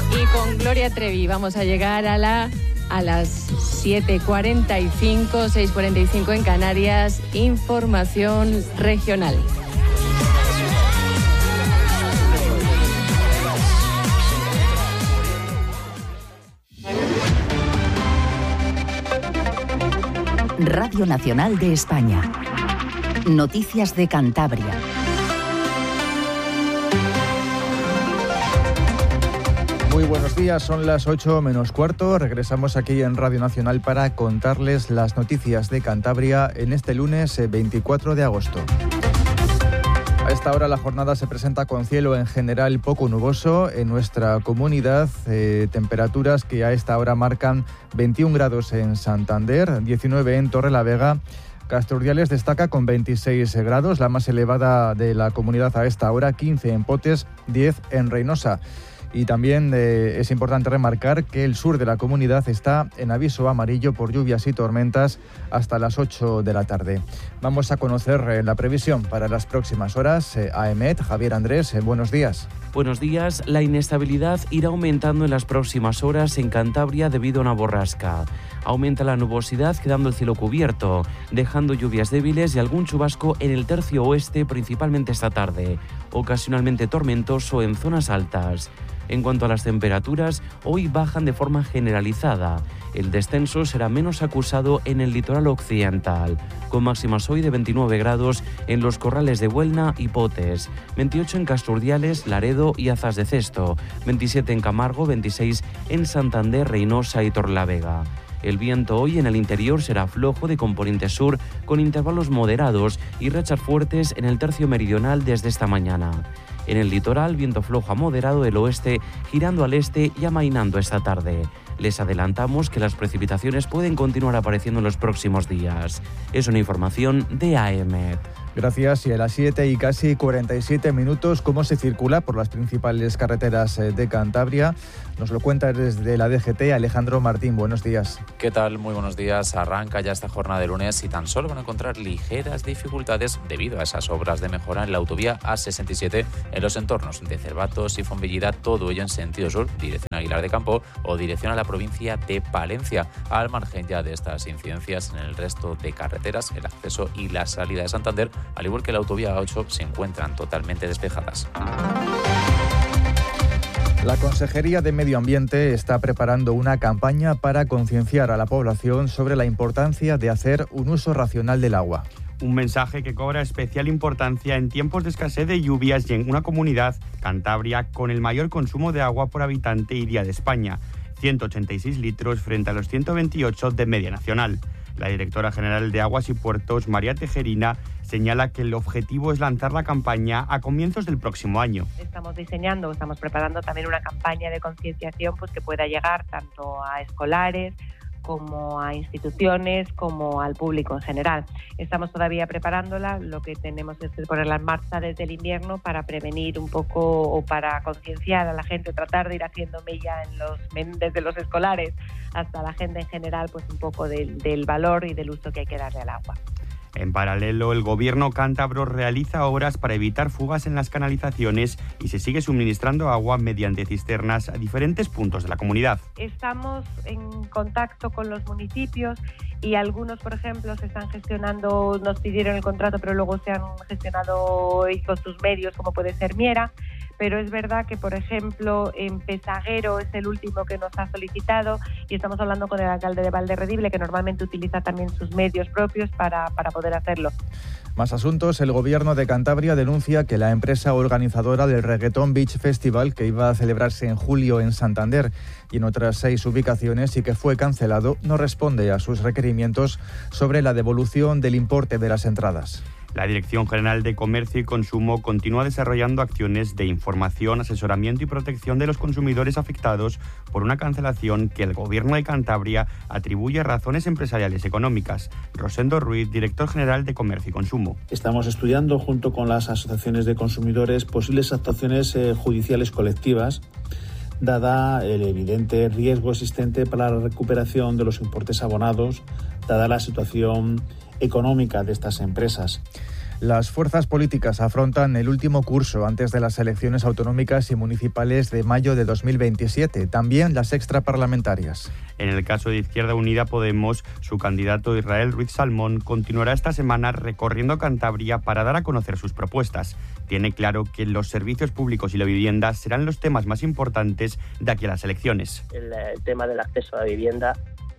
Y con Gloria Trevi vamos a llegar a las 7:45, 6:45 en Canarias, información regional. Radio Nacional de España. Noticias de Cantabria. Muy buenos días, son las 8 menos cuarto. Regresamos aquí en Radio Nacional para contarles las noticias de Cantabria en este lunes 24 de agosto. A esta hora la jornada se presenta con cielo en general poco nuboso en nuestra comunidad, temperaturas que a esta hora marcan 21 grados en Santander, 19 en Torrelavega. Casturdiales destaca con 26 grados, la más elevada de la comunidad a esta hora, 15 en Potes, 10 en Reynosa. Y también es importante remarcar que el sur de la comunidad está en aviso amarillo por lluvias y tormentas hasta las 8 de la tarde. Vamos a conocer la previsión para las próximas horas. AEMET, Javier Andrés, buenos días. Buenos días. La inestabilidad irá aumentando en las próximas horas en Cantabria debido a una borrasca. Aumenta la nubosidad quedando el cielo cubierto, dejando lluvias débiles y algún chubasco en el tercio oeste, principalmente esta tarde, ocasionalmente tormentoso en zonas altas. En cuanto a las temperaturas, hoy bajan de forma generalizada. El descenso será menos acusado en el litoral occidental, con máximas hoy de 29 grados en los corrales de Buelna y Potes, 28 en Casturdiales, Laredo y Azas de Cesto, 27 en Camargo, 26 en Santander, Reynosa y Torrelavega. El viento hoy en el interior será flojo de componente sur, con intervalos moderados y rachas fuertes en el tercio meridional desde esta mañana. En el litoral, viento flojo a moderado del oeste, girando al este y amainando esta tarde. Les adelantamos que las precipitaciones pueden continuar apareciendo en los próximos días. Es una información de AEMET. Gracias. Y a las 7 y casi 47 minutos, ¿cómo se circula por las principales carreteras de Cantabria? Nos lo cuenta desde la DGT Alejandro Martín. Buenos días. ¿Qué tal? Muy buenos días. Arranca ya esta jornada de lunes y tan solo van a encontrar ligeras dificultades debido a esas obras de mejora en la autovía A67 en los entornos de Cervatos y Fonbellida, todo ello en sentido sur, dirección a Aguilar de Campo o dirección a la provincia de Palencia. Al margen ya de estas incidencias en el resto de carreteras, el acceso y la salida de Santander, al igual que la autovía A8, se encuentran totalmente despejadas. La Consejería de Medio Ambiente está preparando una campaña para concienciar a la población sobre la importancia de hacer un uso racional del agua. Un mensaje que cobra especial importancia en tiempos de escasez de lluvias y en una comunidad, Cantabria, con el mayor consumo de agua por habitante y día de España, 186 litros frente a los 128 de media nacional. La directora general de Aguas y Puertos, María Tejerina, señala que el objetivo es lanzar la campaña a comienzos del próximo año. Estamos preparando también una campaña de concienciación pues que pueda llegar tanto a escolares como a instituciones, como al público en general. Estamos todavía preparándola, lo que tenemos es que ponerla en marcha desde el invierno para prevenir un poco o para concienciar a la gente, tratar de ir haciendo mella desde los escolares hasta la gente en general, pues un poco del valor y del uso que hay que darle al agua. En paralelo, el gobierno cántabro realiza obras para evitar fugas en las canalizaciones y se sigue suministrando agua mediante cisternas a diferentes puntos de la comunidad. Estamos en contacto con los municipios y algunos, por ejemplo, se están gestionando, nos pidieron el contrato, pero luego se han gestionado con sus medios, como puede ser Miera. Pero es verdad que, por ejemplo, en Pesaguero es el último que nos ha solicitado y estamos hablando con el alcalde de Valderredible, que normalmente utiliza también sus medios propios para poder hacerlo. Más asuntos. El gobierno de Cantabria denuncia que la empresa organizadora del Reggaeton Beach Festival, que iba a celebrarse en julio en Santander y en otras 6 ubicaciones y que fue cancelado, no responde a sus requerimientos sobre la devolución del importe de las entradas. La Dirección General de Comercio y Consumo continúa desarrollando acciones de información, asesoramiento y protección de los consumidores afectados por una cancelación que el Gobierno de Cantabria atribuye a razones empresariales económicas. Rosendo Ruiz, Director General de Comercio y Consumo. Estamos estudiando, junto con las asociaciones de consumidores, posibles actuaciones judiciales colectivas, dada el evidente riesgo existente para la recuperación de los importes abonados, dada la situación económica de estas empresas. Las fuerzas políticas afrontan el último curso antes de las elecciones autonómicas y municipales de mayo de 2027, también las extraparlamentarias. En el caso de Izquierda Unida Podemos, su candidato Israel Ruiz Salmón continuará esta semana recorriendo Cantabria para dar a conocer sus propuestas. Tiene claro que los servicios públicos y la vivienda serán los temas más importantes de aquí a las elecciones. El tema del acceso a la vivienda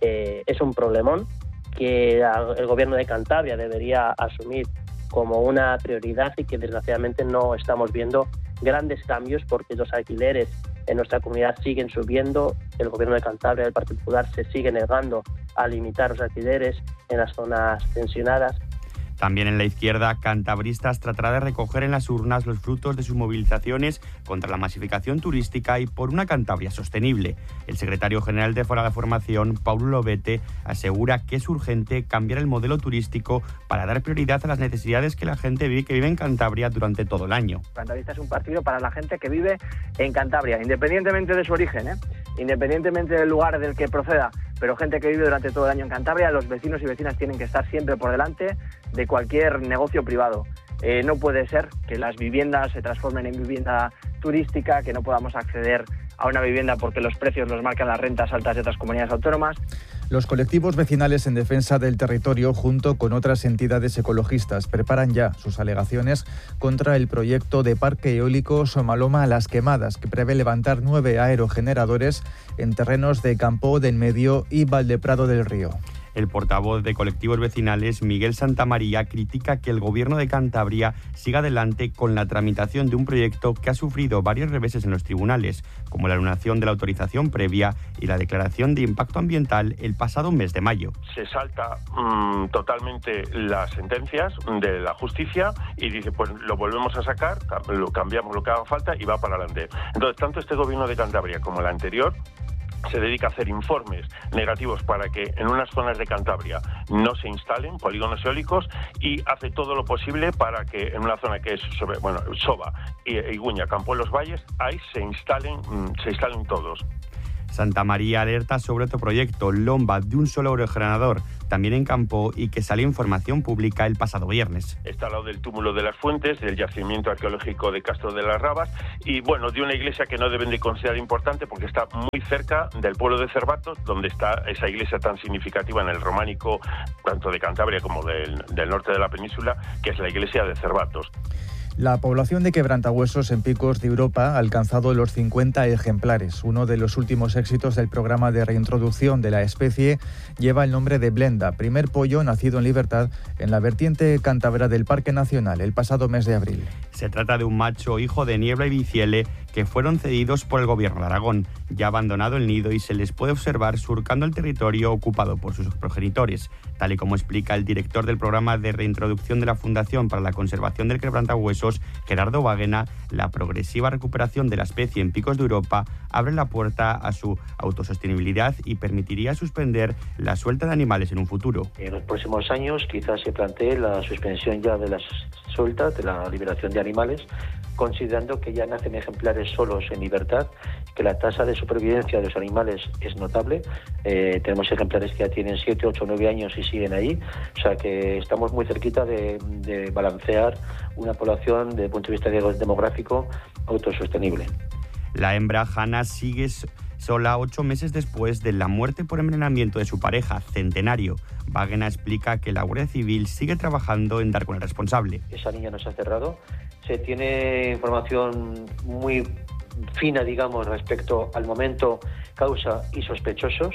es un problemón que el gobierno de Cantabria debería asumir como una prioridad y que desgraciadamente no estamos viendo grandes cambios porque los alquileres en nuestra comunidad siguen subiendo. El gobierno de Cantabria, el Partido Popular, se sigue negando a limitar los alquileres en las zonas tensionadas. También en la izquierda, cantabristas tratará de recoger en las urnas los frutos de sus movilizaciones contra la masificación turística y por una Cantabria sostenible. El secretario general de Fora de Formación, Paulo Lobete, asegura que es urgente cambiar el modelo turístico para dar prioridad a las necesidades que la gente vive en Cantabria durante todo el año. Cantabrista es un partido para la gente que vive en Cantabria, independientemente de su origen, independientemente del lugar del que proceda, pero gente que vive durante todo el año en Cantabria. Los vecinos y vecinas tienen que estar siempre por delante de cualquier negocio privado. No puede ser que las viviendas se transformen en vivienda turística, que no podamos acceder a una vivienda porque los precios los marcan las rentas altas de otras comunidades autónomas. Los colectivos vecinales en defensa del territorio, junto con otras entidades ecologistas, preparan ya sus alegaciones contra el proyecto de parque eólico Somaloma Las Quemadas, que prevé levantar 9 aerogeneradores en terrenos de Campo del Medio y Valdeprado del Río. El portavoz de colectivos vecinales, Miguel Santamaría, critica que el gobierno de Cantabria siga adelante con la tramitación de un proyecto que ha sufrido varios reveses en los tribunales, como la anulación de la autorización previa y la declaración de impacto ambiental el pasado mes de mayo. Se salta totalmente las sentencias de la justicia y dice, pues lo volvemos a sacar, lo cambiamos lo que haga falta y va para adelante. Entonces, tanto este gobierno de Cantabria como el anterior se dedica a hacer informes negativos para que en unas zonas de Cantabria no se instalen polígonos eólicos y hace todo lo posible para que en una zona que es Soba y Guña, Campo de los Valles, ahí se instalen todos. Santamaría alerta sobre otro proyecto, Lomba, de un solo aerogenerador, también en Campo, y que salió información pública el pasado viernes. Está al lado del túmulo de las Fuentes, del yacimiento arqueológico de Castro de las Rabas y, de una iglesia que no deben de considerar importante porque está muy cerca del pueblo de Cervatos, donde está esa iglesia tan significativa en el románico, tanto de Cantabria como del norte de la península, que es la iglesia de Cervatos. La población de quebrantahuesos en Picos de Europa ha alcanzado los 50 ejemplares. Uno de los últimos éxitos del programa de reintroducción de la especie lleva el nombre de Blenda, primer pollo nacido en libertad en la vertiente cántabra del Parque Nacional el pasado mes de abril. Se trata de un macho hijo de Niebla y Biciele que fueron cedidos por el gobierno de Aragón. Ya ha abandonado el nido y se les puede observar surcando el territorio ocupado por sus progenitores. Tal y como explica el director del programa de reintroducción de la Fundación para la Conservación del Quebrantahuesos, Gerardo Báguena, la progresiva recuperación de la especie en Picos de Europa abre la puerta a su autosostenibilidad y permitiría suspender la suelta de animales en un futuro. En los próximos años quizás se plantee la suspensión ya de las sueltas, de la liberación de animales, considerando que ya nacen ejemplares solos en libertad, que la tasa de supervivencia de los animales es notable. Tenemos ejemplares que ya tienen 7, 8, 9 años y siguen ahí. O sea que estamos muy cerquita de balancear una población desde el punto de vista demográfico autosostenible. La hembra Hanna sigue sola 8 meses después de la muerte por envenenamiento de su pareja, Centenario. Báguena explica que la Guardia Civil sigue trabajando en dar con el responsable. Esa niña no se ha cerrado. Se tiene información muy fina, digamos, respecto al momento, causa y sospechosos.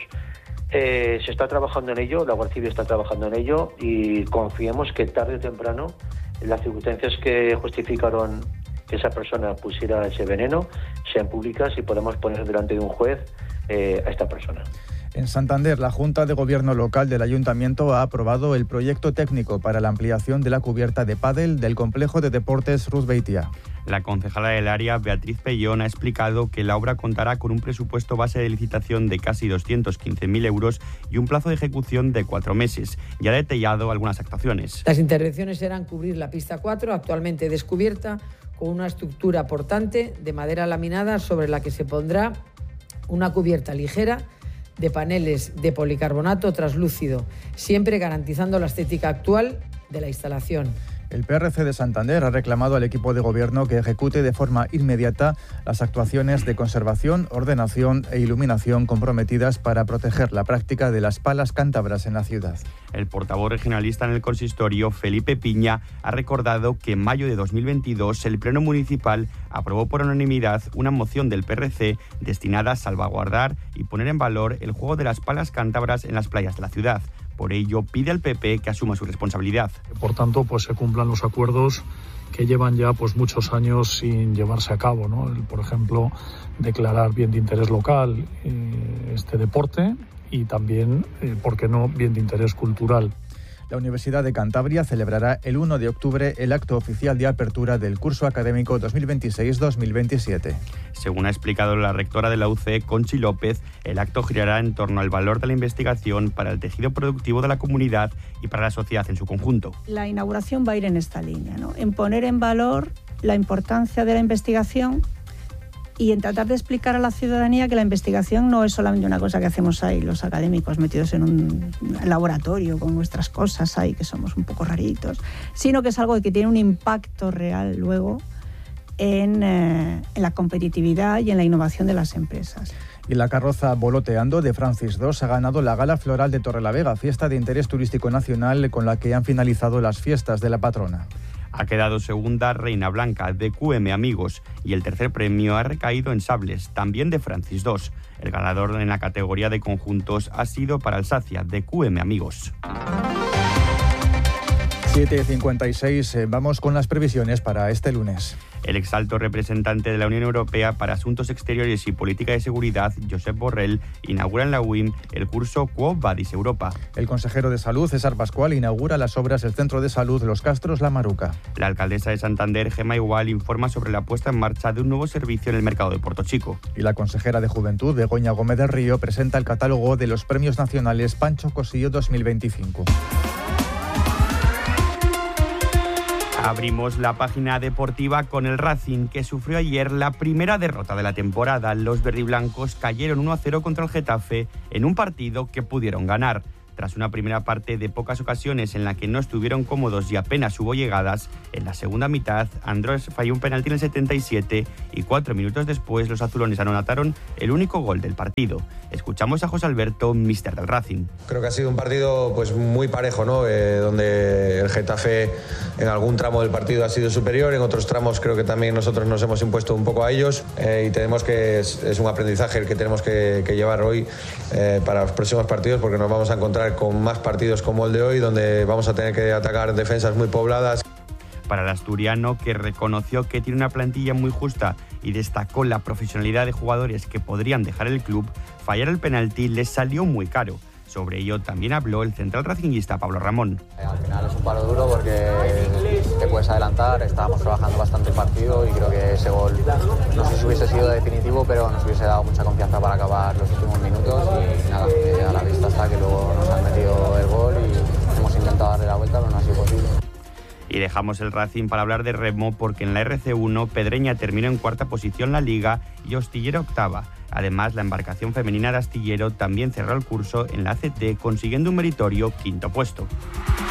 Se está trabajando en ello, la Guardia Civil está trabajando en ello y confiemos que tarde o temprano las circunstancias que justificaron que esa persona pusiera ese veneno sean públicas y podamos poner delante de un juez a esta persona. En Santander, la Junta de Gobierno Local del Ayuntamiento ha aprobado el proyecto técnico para la ampliación de la cubierta de pádel del complejo de deportes Ruth Beitia. La concejala del área, Beatriz Pellón, ha explicado que la obra contará con un presupuesto base de licitación de casi 215.000 euros y un plazo de ejecución de 4 meses. Ya ha detallado algunas actuaciones. Las intervenciones serán cubrir la pista 4, actualmente descubierta, con una estructura portante de madera laminada sobre la que se pondrá una cubierta ligera de paneles de policarbonato translúcido, siempre garantizando la estética actual de la instalación. El PRC de Santander ha reclamado al equipo de gobierno que ejecute de forma inmediata las actuaciones de conservación, ordenación e iluminación comprometidas para proteger la práctica de las palas cántabras en la ciudad. El portavoz regionalista en el consistorio, Felipe Piña, ha recordado que en mayo de 2022 el Pleno Municipal aprobó por unanimidad una moción del PRC destinada a salvaguardar y poner en valor el juego de las palas cántabras en las playas de la ciudad. Por ello, pide al PP que asuma su responsabilidad. Por tanto, se cumplan los acuerdos que llevan ya muchos años sin llevarse a cabo, ¿no? Por ejemplo, declarar bien de interés local este deporte y también, ¿por qué no?, bien de interés cultural. La Universidad de Cantabria celebrará el 1 de octubre el acto oficial de apertura del curso académico 2026-2027. Según ha explicado la rectora de la UCE, Conchi López, el acto girará en torno al valor de la investigación para el tejido productivo de la comunidad y para la sociedad en su conjunto. La inauguración va a ir en esta línea, ¿no?, en poner en valor la importancia de la investigación y en tratar de explicar a la ciudadanía que la investigación no es solamente una cosa que hacemos ahí los académicos metidos en un laboratorio con nuestras cosas ahí, que somos un poco raritos, sino que es algo que tiene un impacto real luego en la competitividad y en la innovación de las empresas. Y la carroza Voloteando de Francis II ha ganado la Gala Floral de Torrelavega, fiesta de interés turístico nacional con la que han finalizado las fiestas de la patrona. Ha quedado segunda Reina Blanca de QM Amigos y el tercer premio ha recaído en Sables, también de Francis II. El ganador en la categoría de conjuntos ha sido para Alsacia de QM Amigos. 7:56, vamos con las previsiones para este lunes. El exalto representante de la Unión Europea para Asuntos Exteriores y Política de Seguridad, Josep Borrell, inaugura en la UIM el curso Quo Vadis Europa. El consejero de Salud, César Pascual, inaugura las obras del Centro de Salud Los Castros La Maruca. La alcaldesa de Santander, Gemma Igual, informa sobre la puesta en marcha de un nuevo servicio en el mercado de Portochico. Y la consejera de Juventud, Begoña Gómez del Río, presenta el catálogo de los Premios Nacionales Pancho Cosillo 2025. Abrimos la página deportiva con el Racing, que sufrió ayer la primera derrota de la temporada. Los verdiblancos cayeron 1-0 contra el Getafe en un partido que pudieron ganar. Tras una primera parte de pocas ocasiones en la que no estuvieron cómodos y apenas hubo llegadas, en la segunda mitad Andrés falló un penalti en el 77 y 4 minutos después los azulones anotaron el único gol del partido. Escuchamos a José Alberto, míster del Racing. Creo que ha sido un partido muy parejo, ¿no? Donde el Getafe en algún tramo del partido ha sido superior, en otros tramos creo que también nosotros nos hemos impuesto un poco a ellos y tenemos que es un aprendizaje el que tenemos que llevar hoy para los próximos partidos, porque nos vamos a encontrar con más partidos como el de hoy, donde vamos a tener que atacar defensas muy pobladas. Para el asturiano, que reconoció que tiene una plantilla muy justa y destacó la profesionalidad de jugadores que podrían dejar el club, fallar el penalti les salió muy caro. Sobre ello también habló el central racinguista Pablo Ramón. Al final es un palo duro porque te puedes adelantar, estábamos trabajando bastante el partido y creo que ese gol no sé si hubiese sido definitivo, pero nos hubiese dado mucha confianza para acabar los últimos minutos y nada, a la vista está que luego nos han metido el gol y hemos intentado darle la vuelta, pero no ha sido posible. Y dejamos el Racing para hablar de remo, porque en la RC1 Pedreña terminó en cuarta posición la Liga y Ostillero octava. Además, la embarcación femenina de Astillero también cerró el curso en la ACT, consiguiendo un meritorio quinto puesto.